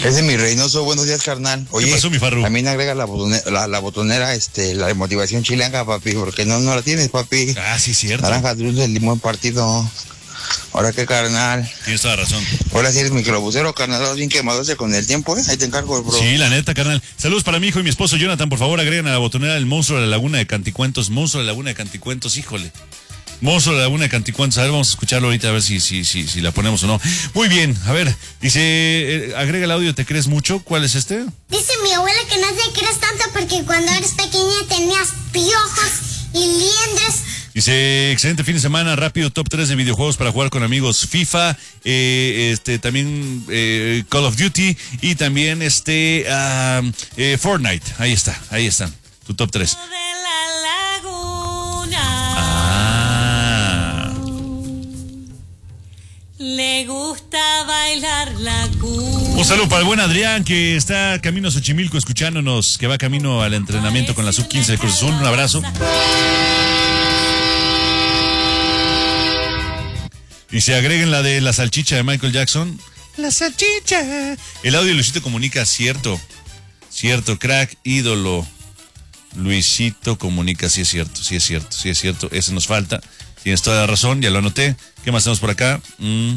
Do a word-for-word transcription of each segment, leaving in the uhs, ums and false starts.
Ese es mi Reynoso, buenos días, carnal. Oye, ¿qué pasó, mi Farru? También agrega la botonera, la, la botonera, este, la de motivación chilanga, papi, porque no, no la tienes, papi. Ah, sí, cierto. Naranja dulce, limón partido. Ahora qué, carnal. Tienes toda la razón. Ahora sí eres microbusero, carnal, bien quemadose con el tiempo, ¿eh? Ahí te encargo, bro. Sí, la neta, carnal. Saludos para mi hijo y mi esposo Jonathan, por favor, agreguen a la botonera el monstruo de la laguna de Canticuentos. Monstruo de la laguna de Canticuentos, híjole. Monstruo de la laguna de Canticuentos. A ver, vamos a escucharlo ahorita a ver si, si, si, si la ponemos o no. Muy bien, a ver, dice, eh, agrega el audio, ¿te crees mucho? ¿Cuál es este? Dice mi abuela que no te crees tanto porque cuando eres pequeña tenías piojos y liendres. Dice, excelente fin de semana, rápido, top tres de videojuegos para jugar con amigos. FIFA, eh, este, también eh, Call of Duty y también este uh, eh, Fortnite. Ahí está, ahí están, tu top tres. Ah. Le gusta bailar la cumbia. Un saludo para el buen Adrián, que está camino a Xochimilco escuchándonos, que va camino al entrenamiento con la sub quince de Cruz Azul. Un abrazo. Y se agreguen la de la salchicha de Michael Jackson. La salchicha. El audio de Luisito Comunica, cierto. Cierto, crack, ídolo. Luisito Comunica, sí es cierto, sí es cierto, sí es cierto. Ese nos falta. Tienes toda la razón, ya lo anoté. ¿Qué más tenemos por acá? Mm.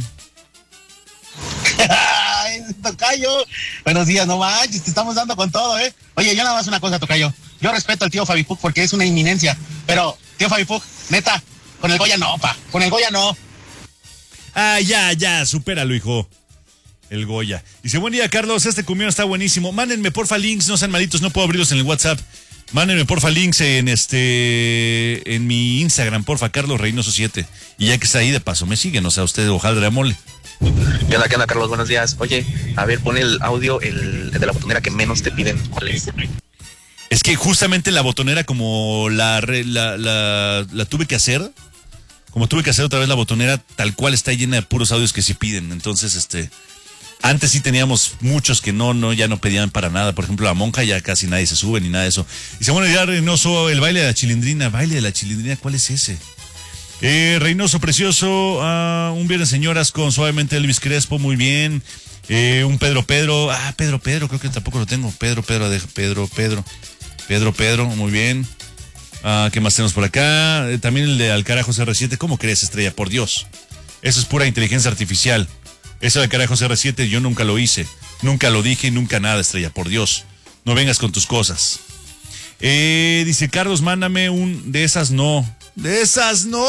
Ay, tocayo. Buenos días, no manches, te estamos dando con todo, ¿eh? Oye, yo nada más una cosa, tocayo. Yo respeto al tío Fabi Pug porque es una inminencia. Pero, tío Fabi Pug, neta, con el Goya no, pa. Con el Goya no. Ah, ya, ya, supéralo, hijo. El Goya. Dice, buen día, Carlos, este cumbión está buenísimo. Mándenme, porfa, links, no sean malitos, no puedo abrirlos en el WhatsApp. Mándenme, porfa, links en este, en mi Instagram, porfa, Carlos Reynoso siete. Y ya que está ahí, de paso, me siguen, o sea, usted, hojaldre a mole. ¿Qué onda, qué onda, Carlos? Buenos días. Oye, a ver, pon el audio, el, el de la botonera que menos te piden. ¿Cuál es? Es que justamente la botonera, como la, la, la, la tuve que hacer... Como tuve que hacer otra vez la botonera, tal cual está llena de puros audios que sí piden. Entonces, este, antes sí teníamos muchos que no, no, ya no pedían para nada. Por ejemplo, la monja ya casi nadie se sube ni nada de eso. Dice, bueno, ya Reynoso, el baile de la chilindrina. ¿Baile de la chilindrina? ¿Cuál es ese? Eh, Reynoso precioso, uh, un viernes señoras con suavemente Elvis Crespo, muy bien. Eh, un Pedro Pedro, ah, Pedro Pedro, creo que tampoco lo tengo. Pedro Pedro, de, Pedro Pedro, Pedro Pedro, muy bien. Uh, ¿Qué más tenemos por acá? Eh, también el de Alcarajo C R siete. ¿Cómo crees, Estrella? Por Dios. Eso es pura inteligencia artificial. Ese de Alcarajo C R siete yo nunca lo hice. Nunca lo dije y nunca nada, Estrella. Por Dios. No vengas con tus cosas. Eh, dice Carlos, mándame un... De esas no. De esas no.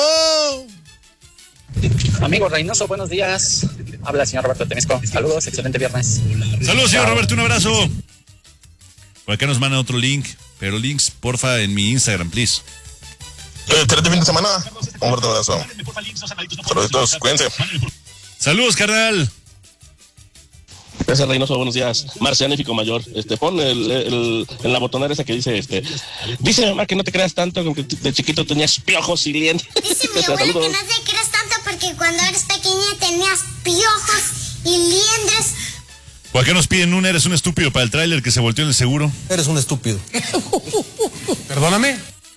Amigo Reynoso, buenos días. Habla el señor Roberto Tenesco. Saludos, excelente viernes. Saludos, señor Roberto, un abrazo. Por acá nos mandan otro link. Pero links, porfa, en mi Instagram, please. Eh, excelente fin de semana. Un fuerte abrazo. Saludos a todos, cuídense. Saludos, carnal. Gracias, Reynoso, buenos días. Marcianífico Mayor, este, pon el, el, en la botonera esa que dice, este, dice mamá que no te creas tanto, como que de chiquito tenías piojos y liendres. Dice mi abuela que no te crees tanto porque cuando eres pequeña tenías piojos y liendres. ¿Por qué nos piden un eres un estúpido para el tráiler que se volteó en el seguro? Eres un estúpido. Perdóname.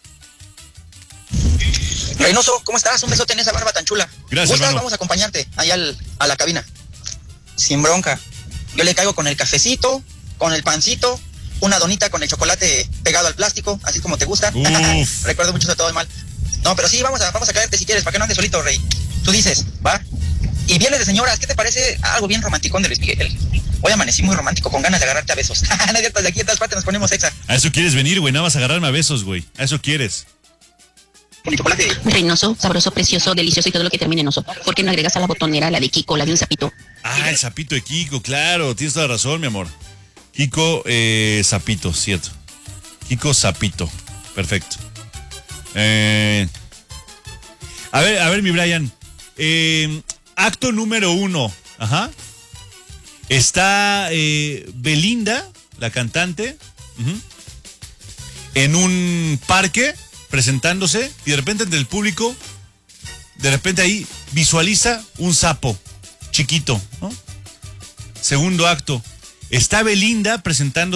Reynoso, ¿cómo estás? Un besote en esa barba tan chula. Gracias, ¿Gustas? hermano. Vamos a acompañarte allá al, a la cabina. Sin bronca. Yo le caigo con el cafecito, con el pancito, una donita con el chocolate pegado al plástico, así como te gusta. Recuerdo mucho de todo el mal. No, pero sí, vamos a, vamos a caerte si quieres, para que no andes solito, Rey. Tú dices, ¿va? Y viernes de señoras, ¿qué te parece algo bien romanticón de Luis Miguel? Hoy amanecí muy romántico, con ganas de agarrarte a besos. No es cierto, de aquí en todas partes nos ponemos sexa. A eso quieres venir, güey, nada más agarrarme a besos, güey. A eso quieres. Reynoso, sabroso, precioso, delicioso y todo lo que termine en oso. ¿Por qué no agregas a la botonera la de Kiko, la de un sapito? Ah, el sapito de Kiko, claro, tienes toda la razón, mi amor. Kiko, eh, sapito, cierto. Kiko, sapito, perfecto. Eh, a ver, a ver, mi Brian. Eh, acto número uno, ajá. Está eh, Belinda, la cantante, uh-huh, en un parque presentándose y de repente entre el público, de repente ahí visualiza un sapo chiquito, ¿no? Segundo acto, está Belinda presentando